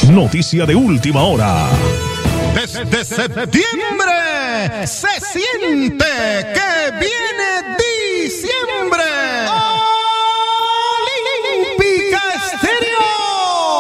Noticia de última hora. Desde septiembre se siente que